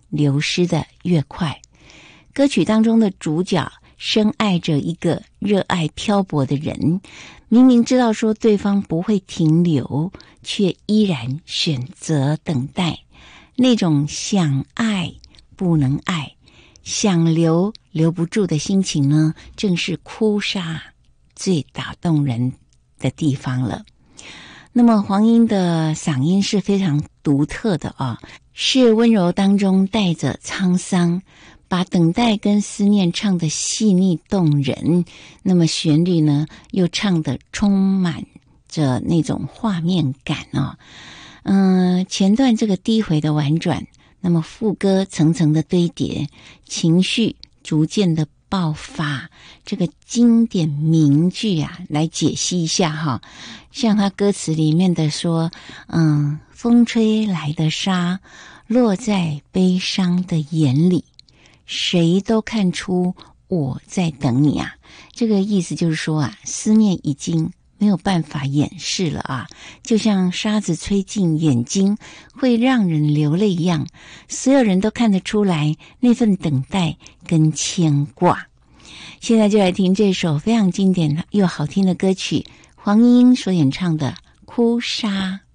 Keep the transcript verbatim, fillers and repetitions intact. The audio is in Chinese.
流失的越快。歌曲当中的主角深爱着一个热爱漂泊的人，明明知道说对方不会停留，却依然选择等待。那种想爱不能爱，想留留不住的心情呢，正是哭砂最打动人的地方了。那么黄英的嗓音是非常独特的啊，是温柔当中带着沧桑，把等待跟思念唱得细腻动人，那么旋律呢又唱得充满着那种画面感啊。嗯、呃，前段这个低回的婉转，那么副歌层层的堆叠，情绪逐渐的爆发，这个经典名句啊，来解析一下哈。像他歌词里面的说，嗯，风吹来的沙落在悲伤的眼里，谁都看出我在等你啊。这个意思就是说啊，思念已经没有办法掩饰了啊，就像沙子吹进眼睛会让人流泪一样，所有人都看得出来那份等待跟牵挂。现在就来听这首非常经典又好听的歌曲，黄莺莺所演唱的《哭砂》。